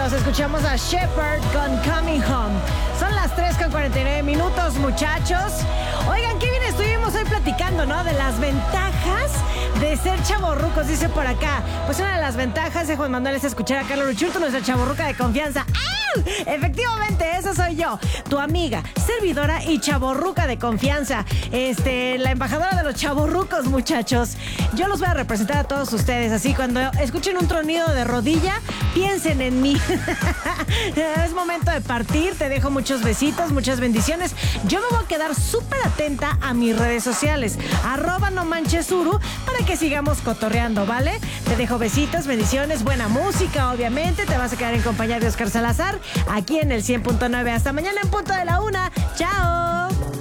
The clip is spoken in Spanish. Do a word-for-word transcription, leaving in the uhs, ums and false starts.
momentos escuchamos a Shepherd con Coming Home. Son las tres con cuarenta y nueve minutos, muchachos. Oigan, qué bien estuvimos hoy platicando, ¿no? De las ventajas de ser chavorrucos, dice por acá. Pues una de las ventajas de Juan Manuel es escuchar a Carlos Ruchurto, nuestra chavorruca de confianza. ¡Ah! Efectivamente, esa soy yo, tu amiga, servidora y chavorruca de confianza. Este, la embajadora de los chavorrucos, muchachos. Yo los voy a representar a todos ustedes, así cuando escuchen un tronido de rodilla, piensen en mí. Es momento de partir, te dejo muchos besitos, muchas bendiciones. Yo me voy a quedar súper atenta a mis redes sociales, arroba no manches Uru, para que sigamos cotorreando, ¿vale? Te dejo besitos, bendiciones, buena música, obviamente. Te vas a quedar en compañía de Oscar Salazar, aquí en el cien punto nueve. Hasta mañana en punto de la una. ¡Chao!